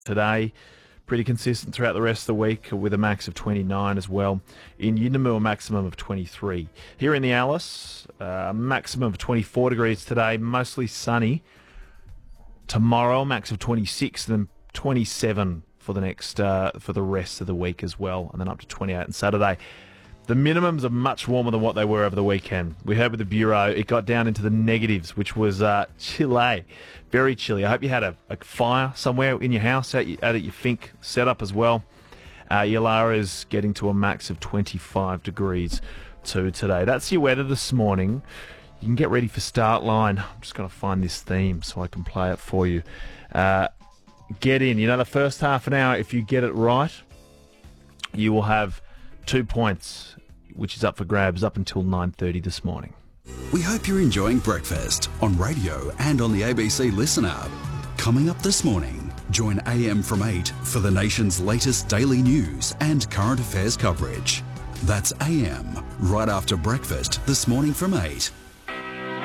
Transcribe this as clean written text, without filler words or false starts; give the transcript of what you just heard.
today. Pretty consistent throughout the rest of the week with a max of 29 as well. In Yunnamua, a maximum of 23. Here in the Alice, a maximum of 24 degrees today, mostly sunny. Tomorrow, max of 26, and then 27 for the rest of the week as well, and then up to 28 on Saturday. The minimums are much warmer than what they were over the weekend. We heard with the Bureau, it got down into the negatives, which was chilly, very chilly. I hope you had a fire somewhere in your house, out at your Fink setup as well. Yulara is getting to a max of 25 degrees today. That's your weather this morning. You can get ready for Start Line. I'm just going to find this theme so I can play it for you. Get in. The first half an hour, if you get it right, you will have 2 points, which is up for grabs up until 9:30 this morning. We hope you're enjoying breakfast on radio and on the ABC Listen app. Coming up this morning, join AM from 8 for the nation's latest daily news and current affairs coverage. That's AM, right after breakfast this morning from 8.